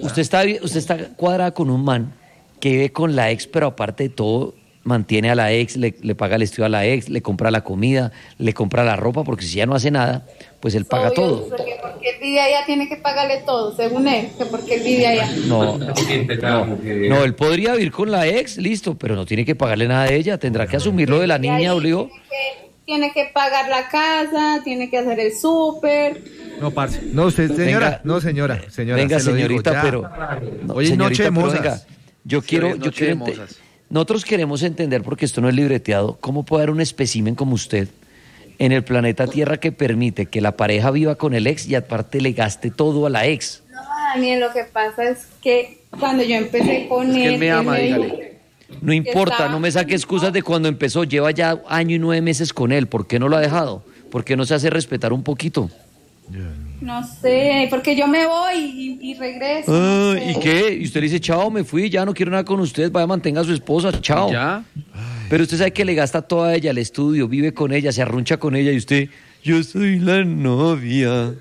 usted está cuadrada con un man que vive con la ex, pero aparte de todo, mantiene a la ex, le paga el estudio a la ex, le compra la comida, le compra la ropa, porque si ya no hace nada, pues él paga Obvio, todo. porque él vive allá, tiene que pagarle todo, según él, que porque él vive allá. No, no, él podría vivir con la ex, listo, pero no tiene que pagarle nada a ella, tendrá que asumir lo de la Y ahí niña, obligó. tiene que pagar la casa, tiene que hacer el súper. No, parce. No, usted, señora. Venga, No, señora. venga, se lo digo, señorita, ya. pero no, Hoy es noche de pero mozas. venga, yo Sí, quiero, hoy es yo noche de quiero, mozas. nosotros queremos entender, porque esto no es libreteado, cómo puede haber un espécimen como usted en el planeta Tierra que permite que la pareja viva con el ex y aparte le gaste todo a la ex. No, Daniel, lo que pasa es que cuando yo empecé con Es que él, él me ama, dijo dígale. No importa, estaba- no me saque excusas de cuando empezó, lleva ya 1 año y 9 meses con él, ¿por qué no lo ha dejado? ¿Por qué no se hace respetar un poquito? no sé, porque yo me voy y regreso. Ah, no sé. ¿y qué? Y usted le dice, chao, me fui, ya no quiero nada con usted, vaya, mantenga a su esposa, chao. ¿Ya? Pero usted sabe que le gasta toda a ella el estudio, vive con ella, se arruncha con ella y usted, yo soy la novia.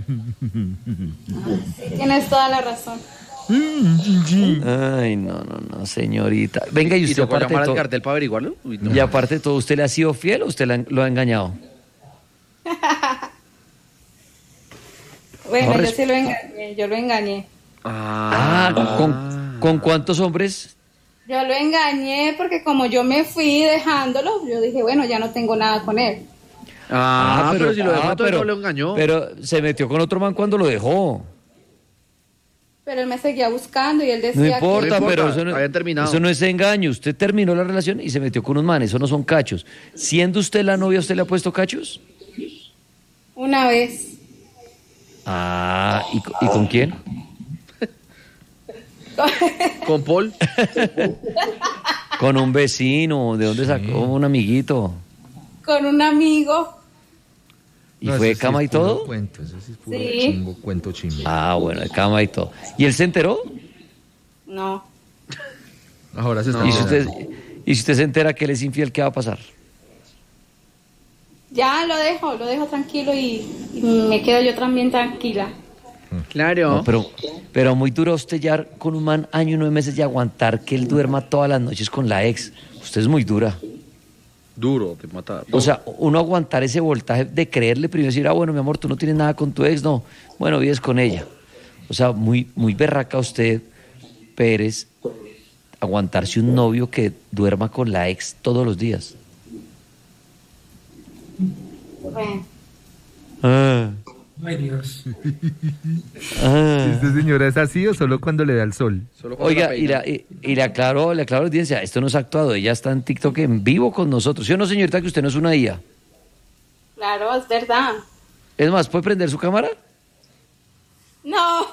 Tienes toda la razón. Ay, no, señorita. Venga, y ¿Y usted tocó aparte llamar de al todo, cartel para averiguarlo? Uy, no. y aparte de todo, ¿usted le ha sido fiel o usted lo ha engañado? Bueno, No, yo sí lo engañé, yo lo engañé. ¿Con cuántos hombres? Yo lo engañé porque como yo me fui dejándolo, yo dije, bueno, ya no tengo nada con él. Pero si lo dejó, entonces no lo engañó. Pero se metió con otro man cuando lo dejó. Pero él me seguía buscando y él No decía importa, No importa, pero eso no, habían terminado. eso no es engaño. Usted terminó la relación y se metió con un man, eso no son cachos. Siendo usted la novia, ¿usted le ha puesto cachos? que una vez. ¿Y con quién? ¿Con Paul? Con un vecino, ¿de dónde sacó un amiguito? Con un amigo. ¿Y No, fue de eso sí cama es y puro todo? Cuento, eso sí es puro Sí. chimbo, cuento chimbo. Bueno, de cama y todo. ¿Y él se enteró? No. Ahora se está ¿Y si usted, enterando. y si usted se entera que él es infiel, qué va a pasar? Ya lo dejo tranquilo y me quedo yo también tranquila. Claro. No, pero muy duro usted ya con un man 1 año y 9 meses y aguantar que él duerma todas las noches con la ex. Usted es muy dura. Duro, te mata. O sea, uno aguantar ese voltaje de creerle primero y decir, bueno, mi amor, tú no tienes nada con tu ex, no. Bueno, vives con ella. O sea, muy, muy berraca usted, Pérez, aguantarse un novio que duerma con la ex todos los días. Bueno, Ay, Dios. ¿Esta señora es así o solo cuando le da el sol? Solo cuando la Oiga, peina. y le aclaro a la audiencia, esto no es actuado, ella está en TikTok en vivo con nosotros. ¿Sí o no, señorita, que usted no es una IA? claro, es verdad. Es más, ¿puede prender su cámara? No.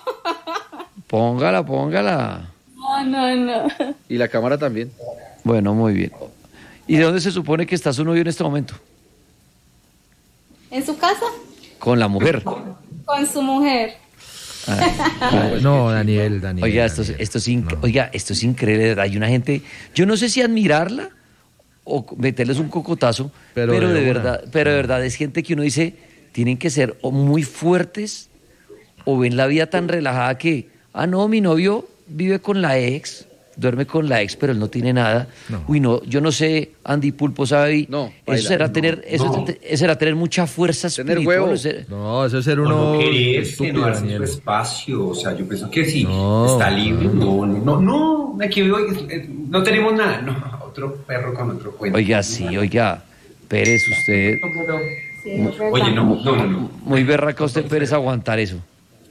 Póngala. No. Y la cámara también. Bueno, muy bien. ¿Y de dónde se supone que está su novio en este momento? ¿En su casa? Con la mujer. Con su mujer. No, Daniel. Oiga, Daniel. esto es increíble, de verdad. Hay una gente, yo no sé si admirarla o meterles un cocotazo, Pero pero de de una. verdad es gente que uno dice, tienen que ser o muy fuertes o ven la vida tan relajada que, no, mi novio vive con la ex, duerme con la ex, pero él no tiene nada. No. Uy, no, yo no sé, Andy Pulpo sabe, No, eso baila. será tener, eso será tener mucha fuerza Tener espiritual. huevo. o ser- No, eso es ser O uno no quererse, estúpido, no darse su Daniel. espacio. O sea, yo pienso que sí, No, está libre. No, aquí no tenemos nada. No, otro perro con otro cuento. Oiga, Pérez, usted, Sí, es verdad. Oye, no. muy berraca usted, Pérez, aguantar eso.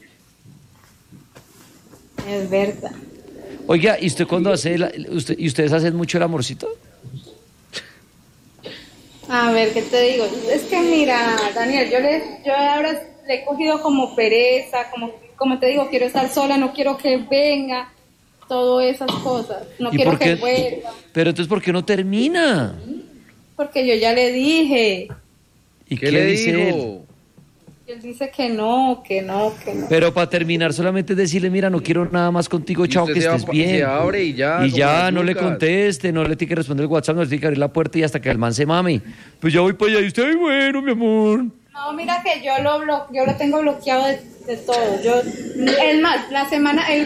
Es verdad. Oiga, ¿y usted cuando y ustedes hacen mucho el amorcito? A ver, ¿qué te digo? Es que mira, Daniel, yo ahora le he cogido como pereza, como te digo, quiero estar sola, no quiero que venga, todas esas cosas. No ¿Y quiero por que qué? vuelva, Pero entonces, ¿por qué no termina? porque yo ya le dije. ¿Y ¿Qué le dice él? dijo? Y él dice que no. Pero para terminar, solamente es decirle, mira, no quiero nada más contigo, Y chao, usted que se va estés pa- y bien. se abre y ya, Y como ya, las no le yucas. conteste, no le tiene que responder el WhatsApp, no le tiene que abrir la puerta y hasta que el man se mame. Pues ya voy para allá y usted, ay, bueno, mi amor. No, mira que yo lo tengo bloqueado de todo. Es más,